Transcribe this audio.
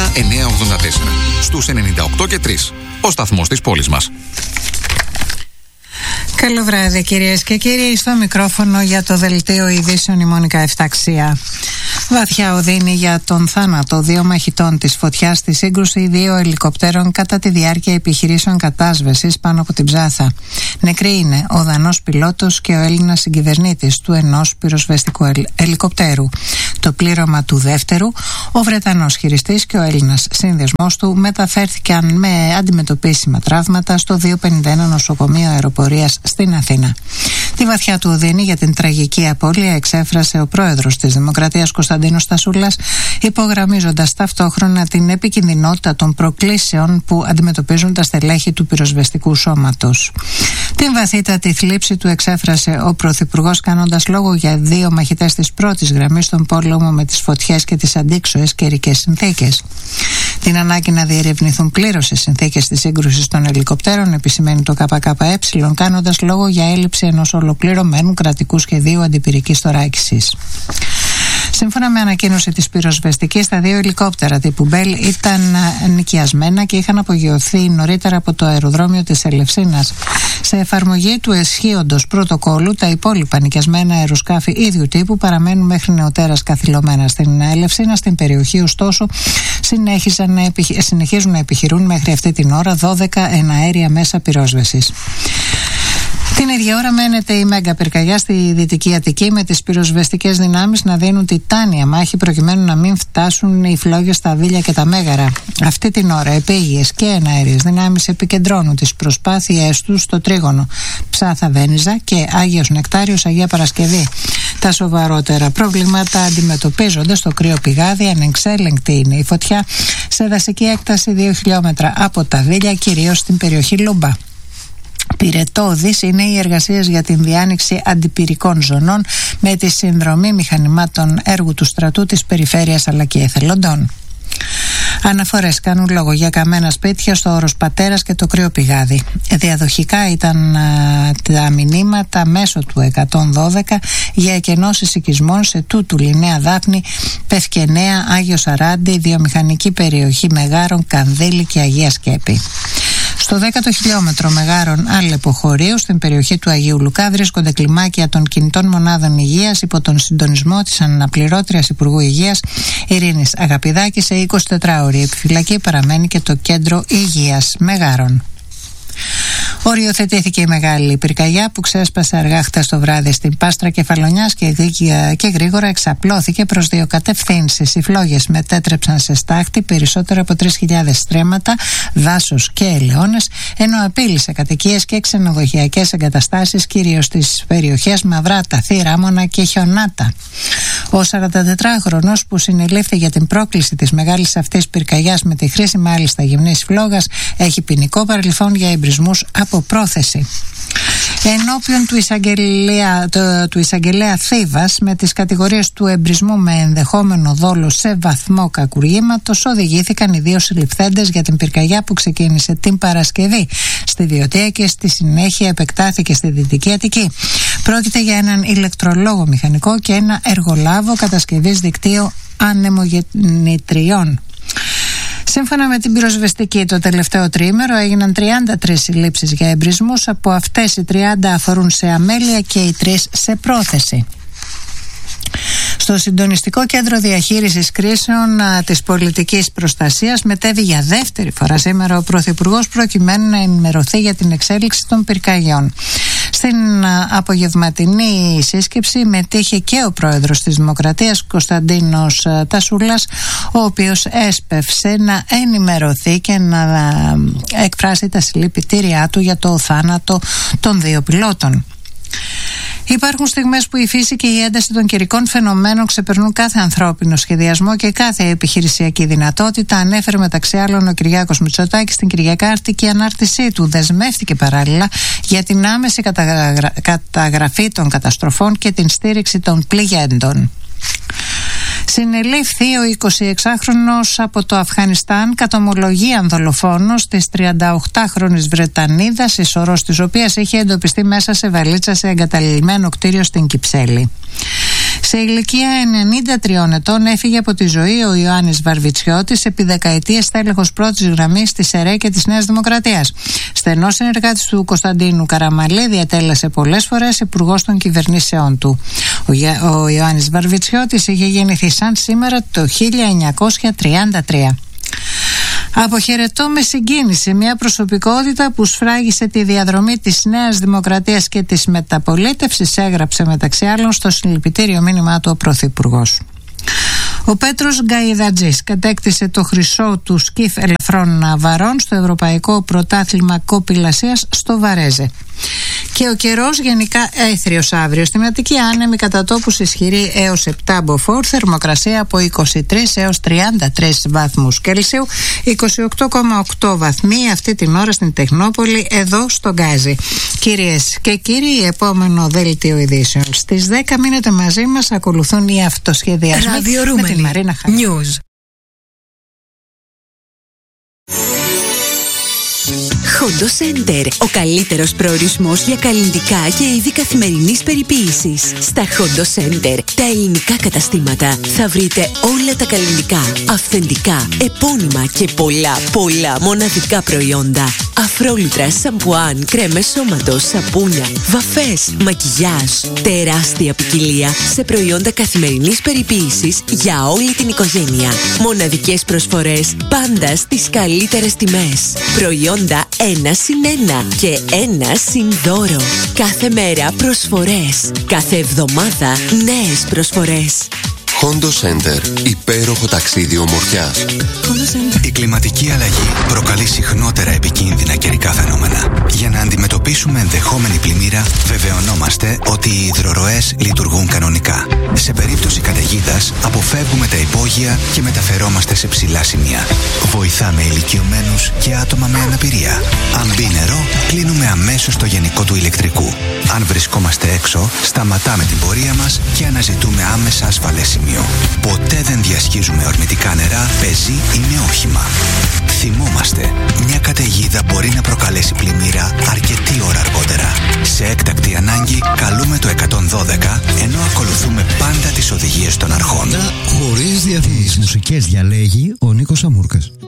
Στους 98 και 3. Ο σταθμός της πόλης μας. Καλό βράδυ κυρίες και κύριοι, στο μικρόφωνο για το δελτίο ειδήσεων η Μόνικα Εφταξία. Βαθιά οδύνη για τον θάνατο 2 μαχητών της φωτιάς στη σύγκρουση 2 ελικοπτέρων κατά τη διάρκεια επιχειρήσεων κατάσβεσης πάνω από την Ψάθα. Νεκροί είναι ο Δανός πιλότος και ο Έλληνας συγκυβερνήτης του ενός πυροσβεστικού ελικοπτέρου. Το πλήρωμα του δεύτερου, ο Βρετανός χειριστής και ο Έλληνας σύνδεσμός του μεταφέρθηκαν με αντιμετωπίσιμα τραύματα στο 251 νοσοκομείο αεροπορίας στην Αθήνα. Τη βαθιά του οδύνη για την τραγική απώλεια εξέφρασε ο πρόεδρος της Δημοκρατίας Κωνσταντίνος Στασούλας, υπογραμμίζοντας ταυτόχρονα την επικινδυνότητα των προκλήσεων που αντιμετωπίζουν τα στελέχη του πυροσβεστικού σώματος. Την βαθύτατη θλίψη του εξέφρασε ο Πρωθυπουργός, κάνοντας λόγο για 2 μαχητές της πρώτης γραμμής στον πόλεμο με τις φωτιές και τις αντίξωες καιρικές συνθήκες. Την ανάγκη να διερευνηθούν πλήρως οι συνθήκες της σύγκρουσης των ελικοπτέρων επισημαίνει το ΚΚΕ, κάνοντας λόγο για έλλειψη ενός ολοκληρωμένου κρατικού σχεδίου αντιπυρικής θωράκισης. Σύμφωνα με ανακοίνωση της πυροσβεστικής, τα 2 ελικόπτερα τύπου Μπέλ ήταν νοικιασμένα και είχαν απογειωθεί νωρίτερα από το αεροδρόμιο της Ελευσίνας. Σε εφαρμογή του ισχύοντος πρωτοκόλου, τα υπόλοιπα νοικιασμένα αεροσκάφη ίδιου τύπου παραμένουν μέχρι νεοτέρας καθυλωμένα στην Ελευσίνα. Στην περιοχή, ωστόσο, συνεχίζουν να επιχειρούν μέχρι αυτή την ώρα 12 εναέρια μέσα πυρόσβεσης. Την ίδια ώρα μένεται η μέγα πυρκαγιά στη Δυτική Αττική, με τις πυροσβεστικές δυνάμεις να δίνουν τιτάνια μάχη προκειμένου να μην φτάσουν οι φλόγες στα Βίλια και τα Μέγαρα. Αυτή την ώρα επίγειες και εναέριες δυνάμεις επικεντρώνουν τις προσπάθειές τους στο τρίγωνο Ψάθα Βένιζα και Άγιος Νεκτάριος Αγία Παρασκευή. Τα σοβαρότερα προβλήματα αντιμετωπίζονται στο Κρύο Πηγάδι. Ανεξέλεγκτη είναι η φωτιά σε δασική έκταση 2 χιλιόμετρα από τα Βίλια, κυρίως στην περιοχή Λούμπα. Πυρετώδης είναι οι εργασίες για την διάνοιξη αντιπυρικών ζωνών με τη συνδρομή μηχανημάτων έργου του στρατού της περιφέρειας αλλά και εθελοντών. Αναφορές κάνουν λόγο για καμένα σπίτια στο Όρος Πατέρας και το Κρύο Πηγάδι. Διαδοχικά ήταν τα μηνύματα μέσω του 112 για εκενώσεις οικισμών σε Τούτου, Λινέα Δάφνη, Πευκενέα, Άγιο Σαράντι, βιομηχανική περιοχή Μεγάρων, Κανδύλη και Αγία Σκέπη. Στο 10ο χιλιόμετρο Μεγάρων Άλεπο Χωρίου, στην περιοχή του Αγίου Λουκά, βρίσκονται κλιμάκια των κινητών μονάδων υγείας υπό τον συντονισμό της αναπληρώτριας Υπουργού Υγείας Ειρήνης Αγαπηδάκη. Σε 24ωρη επιφυλακή παραμένει και το κέντρο υγείας Μεγάρων. Οριοθετήθηκε η μεγάλη πυρκαγιά που ξέσπασε αργά χτες το βράδυ στην Πάστρα Κεφαλονιάς και γρήγορα εξαπλώθηκε προς 2 κατευθύνσεις. Οι φλόγες μετέτρεψαν σε στάχτη περισσότερο από 3.000 στρέμματα, δάσος και ελαιώνες, ενώ απείλησε κατοικίες και ξενοδοχειακές εγκαταστάσεις, κυρίως στις περιοχές Μαυράτα, Θήραμονα και Χιονάτα. Ο 44χρονος που συνελήφθη για την πρόκληση της μεγάλης αυτής πυρκαγιάς με τη χρήση μάλιστα γυμνής φλόγας έχει ποινικό παρελθόν για εμπρισμούς από πρόθεση. Ενώπιον του εισαγγελέα Θήβας, με τις κατηγορίες του εμπρισμού με ενδεχόμενο δόλο σε βαθμό κακουργήματος, οδηγήθηκαν οι 2 συλληφθέντες για την πυρκαγιά που ξεκίνησε την Παρασκευή στη Βιωτία και στη συνέχεια επεκτάθηκε στη Δυτική Αττική. Πρόκειται για έναν ηλεκτρολόγο μηχανικό και ένα εργολάβο κατασκευής δικτύου ανεμογεννητριών. Σύμφωνα με την πυροσβεστική, το τελευταίο τριήμερο έγιναν 33 συλλήψεις για εμπρισμούς. Από αυτές οι 30 αφορούν σε αμέλεια και οι 3 σε πρόθεση. Στο Συντονιστικό Κέντρο Διαχείρισης Κρίσεων της Πολιτικής Προστασίας μετέβη για δεύτερη φορά σήμερα ο Πρωθυπουργός, προκειμένου να ενημερωθεί για την εξέλιξη των πυρκαγιών. Στην απογευματινή σύσκεψη μετήχε και ο πρόεδρος της Δημοκρατίας Κωνσταντίνος Τασούλας, ο οποίος έσπευσε να ενημερωθεί και να εκφράσει τα συλληπιτήριά του για το θάνατο των 2 πιλότων. Υπάρχουν στιγμές που η φύση και η ένταση των καιρικών φαινομένων ξεπερνούν κάθε ανθρώπινο σχεδιασμό και κάθε επιχειρησιακή δυνατότητα, ανέφερε μεταξύ άλλων ο Κυριάκος Μητσοτάκης στην Κυριακάρτικη ανάρτησή του. Δεσμεύτηκε παράλληλα για την άμεση καταγραφή των καταστροφών και την στήριξη των πληγέντων. Συνελήφθη ο 26χρονος από το Αφγανιστάν κατ' ομολογίαν δολοφόνος της 38χρονης Βρετανίδας, η σωρός της οποίας είχε εντοπιστεί μέσα σε βαλίτσα σε εγκαταλειμμένο κτίριο στην Κυψέλη. Σε ηλικία 93 ετών έφυγε από τη ζωή ο Ιωάννης Βαρβιτσιώτης, επί δεκαετίες στέλεχος πρώτης γραμμής της ΕΡΕ και της Νέας Δημοκρατίας. Στενός συνεργάτης του Κωνσταντίνου Καραμαλή, διατέλεσε πολλές φορές υπουργός των κυβερνήσεών του. Ο Ιωάννης Βαρβιτσιώτης είχε γεννηθεί σαν σήμερα το 1933. Αποχαιρετώ με συγκίνηση μια προσωπικότητα που σφράγισε τη διαδρομή της Νέας Δημοκρατίας και της μεταπολίτευσης, έγραψε μεταξύ άλλων στο συλληπιτήριο μήνυμά του ο Πρωθυπουργός. Ο Πέτρος Γκαϊδατζής κατέκτησε το χρυσό του σκιφ ελαφρών ναυαρών στο Ευρωπαϊκό Πρωτάθλημα Κοπηλασίας στο Βαρέζε. Και ο καιρός γενικά έθριος αύριο. Στη Αττική άνεμη κατά τόπους ισχυρή έως 7 μποφόρ, θερμοκρασία από 23 έως 33 βαθμούς Κέλσιου, 28,8 βαθμοί αυτή την ώρα στην Τεχνόπολη, εδώ στο Γκάζι. Κυρίες και κύριοι, επόμενο δελτίο ειδήσεων στις 10. Μείνετε μαζί μας, ακολουθούν οι αυτοσχεδιασμοί με την Μαρίνα Χαλή. News. Hondo Center, ο καλύτερος προορισμός για καλλυντικά και είδη καθημερινής περιποίησης. Στα Hondo Center, τα ελληνικά καταστήματα, θα βρείτε όλα τα καλλυντικά, αυθεντικά, επώνυμα και πολλά μοναδικά προϊόντα. Αφρόλουτρα, σαμπουάν, κρέμες σώματος, σαπούνια, βαφές, μακιγιάζ. Τεράστια ποικιλία σε προϊόντα καθημερινής περιποίησης για όλη την οικογένεια. Μοναδικές προσφορές πάντα στις καλύτερες τιμές. Προϊόντα 1+1 και 1+δώρο. Κάθε μέρα προσφορές. Κάθε εβδομάδα νέες προσφορές. Hondo Center. Υπέροχο ταξίδι ομορφιάς. Η κλιματική αλλαγή προκαλεί συχνότερα επικίνδυνα καιρικά φαινόμενα. Για να αντιμετωπίσουμε ενδεχόμενη πλημμύρα, βεβαιωνόμαστε ότι οι υδροροές λειτουργούν κανονικά. Σε περίπτωση καταιγίδας, αποφεύγουμε τα υπόγεια και μεταφερόμαστε σε ψηλά σημεία. Βοηθάμε ηλικιωμένους και άτομα με αναπηρία. Αν μπει νερό, κλείνουμε αμέσως το γενικό του ηλεκτρικού. Αν βρισκόμαστε έξω, σταματάμε την πορεία μας και αναζητούμε άμεσα ασφαλές σημείο. Ποτέ δεν διασχίζουμε ορμητικά νερά, πεζή ή με όχημα. Θυμόμαστε, μια καταιγίδα μπορεί να προκαλέσει πλημμύρα αρκετή ώρα αργότερα. Σε έκτακτη ανάγκη καλούμε το 112, ενώ ακολουθούμε πάντα τις οδηγίες των αρχών. Χωρίς διαφημίσεις. Μουσικές διαλέγει ο Νίκος Αμούρκας.